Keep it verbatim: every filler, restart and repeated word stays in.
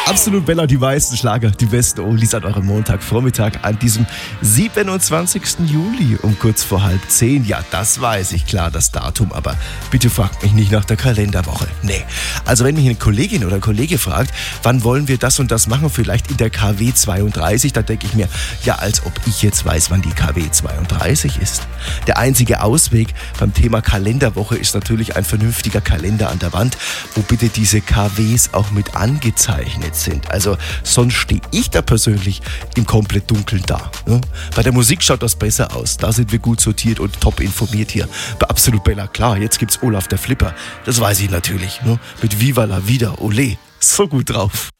Absolut Bella, die meisten Schlager, die besten Oldies an eurem Montagvormittag an diesem siebenundzwanzigsten Juli um kurz vor halb zehn. Ja, das weiß ich, klar, das Datum, aber bitte fragt mich nicht nach der Kalenderwoche. Nee. Also wenn mich eine Kollegin oder ein Kollege fragt, wann wollen wir das und das machen, vielleicht in der K W zweiunddreißig, dann denke ich mir, ja, als ob ich jetzt weiß, wann die K W zweiunddreißig ist. Der einzige Ausweg beim Thema Kalenderwoche ist natürlich ein vernünftiger Kalender an der Wand, wo bitte diese K Ws auch mit angezeichnet sind. Also sonst stehe ich da persönlich im komplett Dunkeln da. Ne? Bei der Musik schaut das besser aus. Da sind wir gut sortiert und top informiert hier. Bei Absolut Bella, klar, jetzt gibt's Olaf der Flipper. Das weiß ich natürlich. Ne? Mit Viva la Vida, ole. So gut drauf.